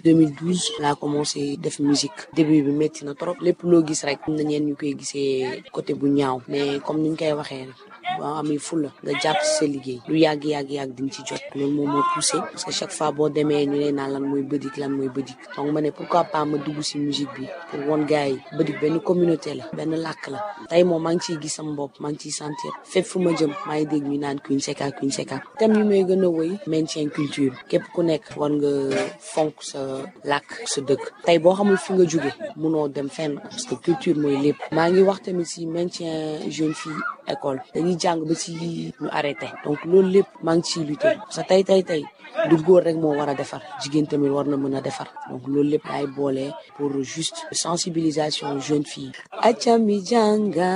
2012 laa commencé def musique début bi métti na trop lépp loo gis rek am na ñeen ñu koy gisee côté bu ñaaw mais comme ni ñu koy waxee rek boo amee fulla nga jàpp ci sa liggéey lu yàgg di nga ci jot loolu moom moo poussé parce que chaque fois boo demee ñu ne naan lan mooy bëdik donc ma ne pourquoi pas ma dugg ci musique bi pour won gars yi bëdik benn communauté la benn làkk la tey moom maa ngi ciy gis sama bopp maa ngi ciy sentir fépp fu ma jëm maa ngi dégg ñu naan Queen Seka thème yu may gën a wëy maintien culture képp ku nekk war nga fonk sa làkk sa dëkk tey boo xamul fi nga jóge munoo dem fenn parce que culture mooy lépp maa ngi wax tamit ci maintien jeune fille école dañuy jàng ba ci ñu arrêté donc loolu lépp maa ngi ciy lutter parce que tey du góor rek moo war a defar jigéen tamit war na mën a defar donc loolu lépp laay boole pour juste sensibilisation jeune fille acca mi janga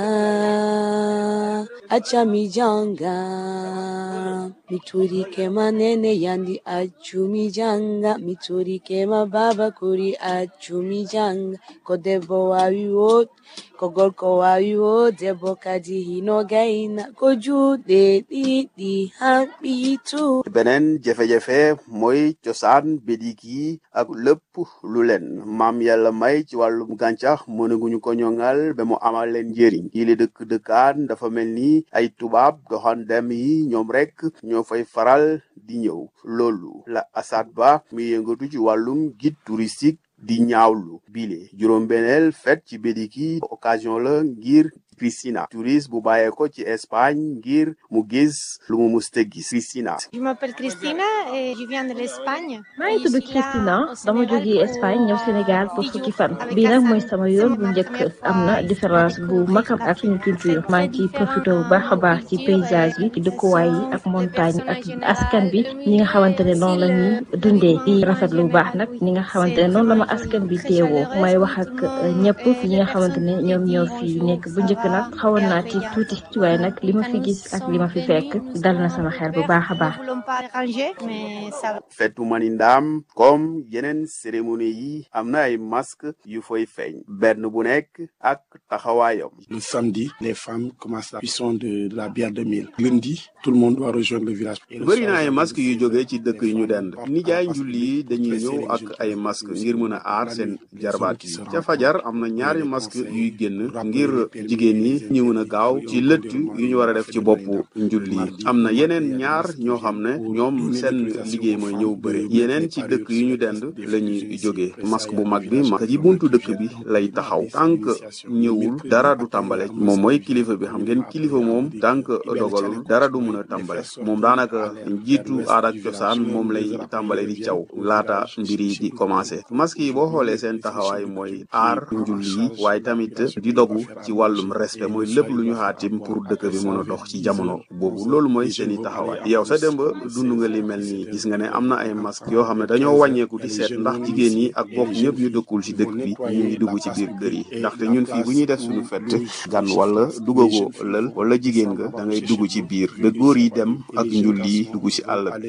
mituri kema nene yandi accu mi janga mituri kema baba kuri accu mi janga ko debbo wawi wot ko gorko wawi wot debbo kadi hino gayna ko juuɗe ɗiɗi haɓɓitu. beneen jafe-jafe mooy cosaan bédik yi ak lépp lu leen maam yàlla may ci wàllum gàncax mënaguñu ko ñoŋal ba mu amal leen njëriñ yi li dëkkaan dafa mel ni ay tubaab doxandem yi ñoom rek ñoo fay faral di ñëw loolu la Assad Ba mi yëngatu ci wàllum guide touristique di ñaawlu bile juróom-benneel fête ci bédik yi occasion la ngir Cristina touriste bu bàyyeeko ci Espagne ngir mu gis lu mu musta gis Cristina. Je m'appelle Cristina et je viens de l'Espagne. maa ngi tudd Cristina dama jógee Espagne ñëw Sénégal pour fukki fan bii nag mooy sama yoon bu njëkk am na différence bu mag ak suñu culture maa ngi ciy profité bu baax a baax ci paysage yi ci dëkkuwaay yi ak montagne ak askan bi ñi nga xamante ne noonu la ñuy dundee di rafetlu bu baax nag ñi nga xamante ne noonu la ma askan bi teewoo may wax ak ñëpp ñi nga xamante ne ñoom ñoo fi nekk bu njëkk nag xawoon naa ci tuuti ci waaye nag li ma fi gis ak li ma fi fekk dal na sama xel bu baax a baax. fetu Manindaam comme yeneen cérémonie yi am na ay masque yu fay feeñ benn bu nekk ak taxawaayam. Le samedi les femmes commencent la cuisson de la bière de mil. Lundi tout le monde doit rejoindre le village. bëri na ay masque yu jógee ci dëkk yu ñu dend nijaay njulli yi dañuy ñëw ak ay masque ngir mën a aar seen jarbaat yi ca fajar am na ñaari masque yuy génn ngir jigéen ñi ñu mën a gaaw ci lëtt yu ñu war a def ci boppu njulli yi am na yeneen ñaar ñoo xam ne ñoom seen liggéey mooy ñëw bëri yeneen ci dëkk yu ñu dend la ñuy jógee masque bu mag bi ci buntu dëkk bi lay taxaw tànk ñëwul dara du tàmbale moom mooy kilifa bi xam ngeen kilifa moom tànk dogalu dara du mën a tàmbale moom daanaka njiitu aada ak cosaan moom lay tàmbale di caw laata mbir yi di commencé masque yi boo xoolee seen taxawaay mooy aar njulli yi waaye tamit di dogu ci wàllum respect mooy lépp lu ñu xaatim pour dëkk bi mën a dox ci jamono boobu loolu mooy seeni taxawaay yow sa démb dund nga li mel nii gis nga ne am na ay masque yoo xam ne dañoo wàññeeku di seet ndax jigéen ñi ak bokk ñëpp ñu dëkkul ci dëkk bi ñu ngi dugg ci biir kër yi ndaxte ñun fii bu ñuy def suñu fête gan wala duggagoo lël wala jigéen nga da ngay dugg ci biir ba góor yi dem ak njulli yi dugg ci àll bi